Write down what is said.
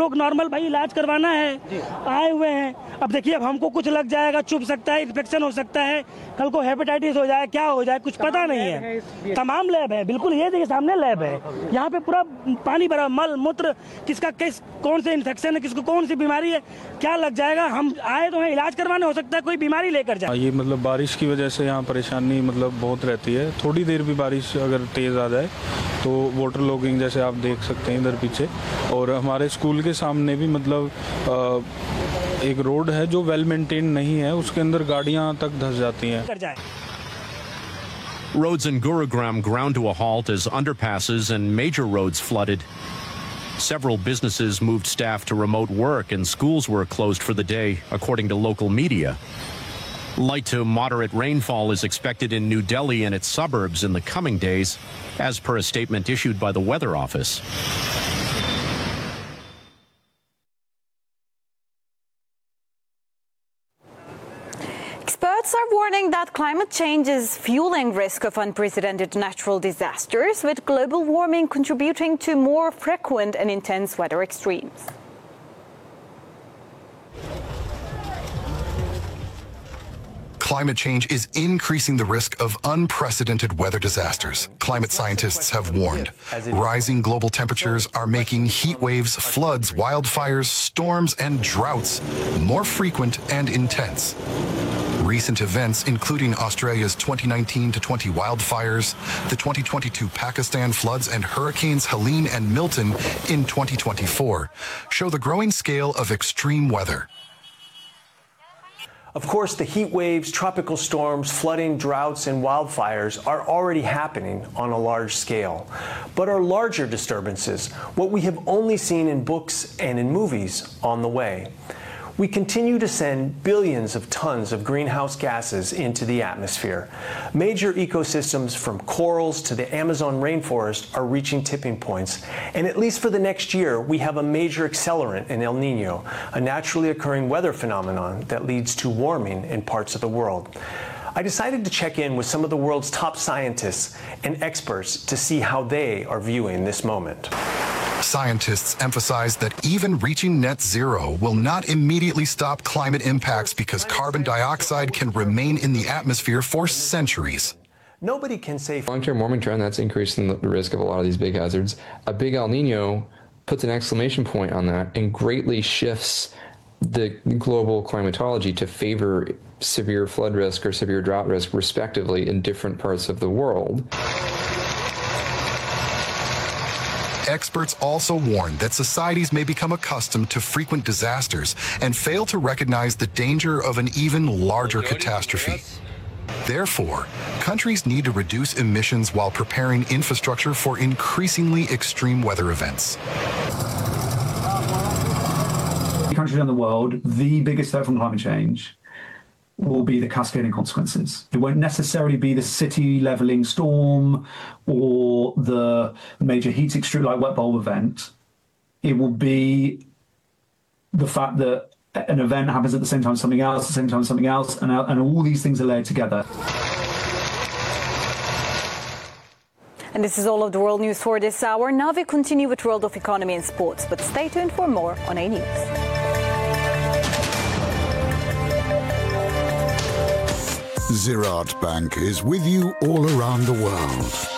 लोग नॉर्मल भाई इलाज करवाना है, आए हुए हैं। अब देखिए, अब हमको कुछ लग जाएगा, चुभ सकता है, इन्फेक्शन हो सकता है, कल को हेपेटाइटिस हो जाए, क्या हो जाए कुछ पता नहीं है। तमाम लैब है, बिल्कुल ये देखिए सामने लैब है, यहाँ पे पूरा पानी भरा, मल मूत्र, किसका किस कौन से इन्फेक्शन है, किसको कौन सी बीमारी है, क्या लग जाएगा। हम आए तो हैं इलाज करवाने, हो सकता है कोई बीमारी लेकर जाए। ये मतलब बारिश की वजह से यहाँ परेशानी मतलब बहुत रहती है। थोड़ी देर भी बारिश अगर तेज़ आ जाए तो वाटर लॉगिंग जैसे आप देख सकते हैं इधर पीछे। और हमारे स्कूल के सामने भी मतलब एक रोड है जो वेल मेंटेन नहीं है, उसके अंदर गाड़ियाँ तक धंस जाती हैं। Roads in Gurugram ground to a halt as underpasses and major roads flooded. Several businesses moved staff to remote work and schools were closed for the day, according to local media. Light to moderate rainfall is expected in New Delhi and its suburbs in the coming days, as per a statement issued by the Weather Office. Experts are warning that climate change is fueling risk of unprecedented natural disasters, with global warming contributing to more frequent and intense weather extremes. Climate change is increasing the risk of unprecedented weather disasters. Climate scientists have warned. Rising global temperatures are making heat waves, floods, wildfires, storms, and droughts more frequent and intense. Recent events, including Australia's 2019-20 wildfires, the 2022 Pakistan floods, and hurricanes Helene and Milton in 2024, show the growing scale of extreme weather. Of course, the heat waves, tropical storms, flooding, droughts, and wildfires are already happening on a large scale. But are larger disturbances, what we have only seen in books and in movies, on the way? We continue to send billions of tons of greenhouse gases into the atmosphere. Major ecosystems from corals to the Amazon rainforest are reaching tipping points. And at least for the next year, we have a major accelerant in El Nino, a naturally occurring weather phenomenon that leads to warming in parts of the world. I decided to check in with some of the world's top scientists and experts to see how they are viewing this moment. Scientists emphasize that even reaching net zero will not immediately stop climate impacts because carbon dioxide can remain in the atmosphere for centuries. Nobody can say long-term warming trend that's increasing the risk of a lot of these big hazards. A big El Nino puts an exclamation point on that and greatly shifts the global climatology to favor severe flood risk or severe drought risk, respectively, in different parts of the world. Experts also warn that societies may become accustomed to frequent disasters and fail to recognize the danger of an even larger catastrophe. Therefore, countries need to reduce emissions while preparing infrastructure for increasingly extreme weather events. Countries around the world, the biggest threat from climate change will be the cascading consequences. It won't necessarily be the city leveling storm or the major heat extreme like wet bulb event. It will be the fact that an event happens at the same time as something else, at the same time as something else, and all these things are layered together. And this is all of the world news for this hour. Now we continue with World of Economy and Sports, but stay tuned for more on A News. Ziraat Bank is with you all around the world.